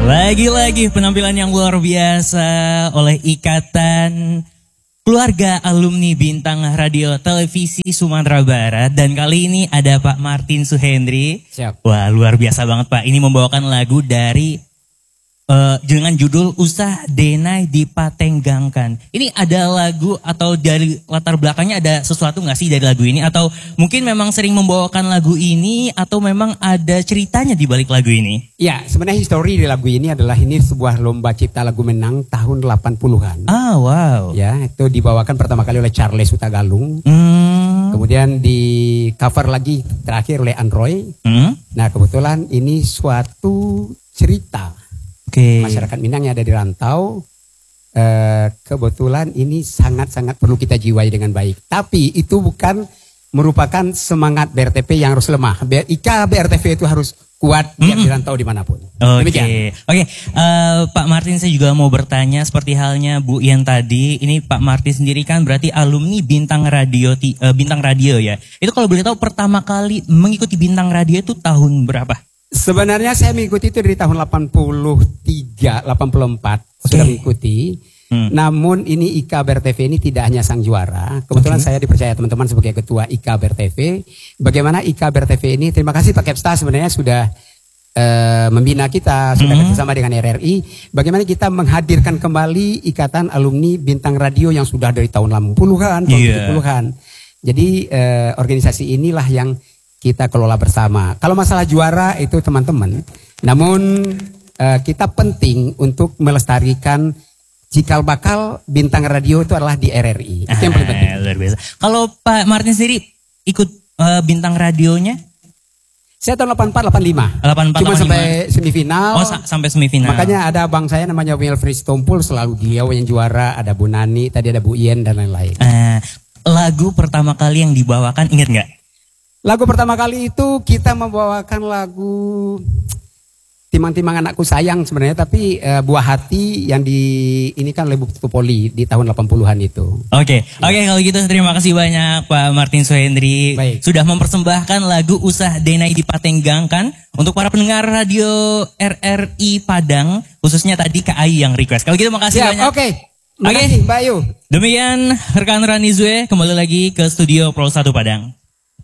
Lagi-lagi penampilan yang luar biasa oleh Ikatan Keluarga Alumni Bintang Radio Televisi Sumatera Barat. Dan kali ini ada Pak Martin Suhendri. Siap. Wah, luar biasa banget Pak. Ini membawakan lagu dari dengan judul Usah Denai Dipatenggangkan. Ini ada lagu atau dari latar belakangnya ada sesuatu gak sih dari lagu ini? Atau mungkin memang sering membawakan lagu ini atau memang ada ceritanya di balik lagu ini? Ya, sebenarnya histori di lagu ini adalah ini sebuah lomba cipta lagu menang tahun 80-an. Ah, wow. Ya, itu dibawakan pertama kali oleh Charles Hutagalung. Kemudian di cover lagi terakhir oleh Android. Nah, kebetulan ini suatu cerita. Masyarakat Minang yang ada di rantau, kebetulan ini sangat-sangat perlu kita jiwai dengan baik. Tapi itu bukan merupakan semangat BRTP yang harus lemah. BRTP itu harus kuat yang di rantau dimanapun. Oke. Pak Martin, saya juga mau bertanya seperti halnya Bu Ian tadi. Ini Pak Martin sendiri kan berarti alumni Bintang Radio ya. Itu kalau boleh tahu pertama kali mengikuti Bintang Radio itu tahun berapa? Sebenarnya saya mengikuti itu dari tahun 83, 84 sudah mengikuti. Namun ini IKA BRTV ini tidak hanya sang juara. Kebetulan saya dipercaya teman-teman sebagai ketua IKA BRTV. Bagaimana IKA BRTV ini? Terima kasih Pak Kepsta sebenarnya sudah membina kita, sudah kerjasama dengan RRI. Bagaimana kita menghadirkan kembali Ikatan Alumni Bintang Radio yang sudah dari tahun 60-an, tahun 70-an. Jadi organisasi inilah yang kita kelola bersama. Kalau masalah juara itu teman-teman, namun kita penting untuk melestarikan cikal bakal Bintang Radio itu adalah di RRI. Itu yang paling penting. Luar biasa. Kalau Pak Martin sendiri ikut Bintang Radionya? Saya tahun 84, 85. Cuma sampai semifinal. Oh, sampai semifinal. Makanya ada abang saya namanya Wilfried Stompul, selalu dia yang juara. Ada Bu Nani, tadi ada Bu Ien dan lain-lain. Lagu pertama kali yang dibawakan ingat nggak? Lagu pertama kali itu kita membawakan lagu Timang-timang Anakku Sayang sebenarnya, tapi Buah Hati yang ini kan oleh Bukti Poli di tahun 80-an itu. Oke, kalau gitu terima kasih banyak Pak Martin Suhendri. Sudah mempersembahkan lagu Usah Denai Dipatenggangkan untuk para pendengar radio RRI Padang, khususnya tadi KAI yang request. Kalau gitu makasih banyak. Makasih Mbak Ayu. Demikian rekan Ranizwe kembali lagi ke studio Pro 1 Padang.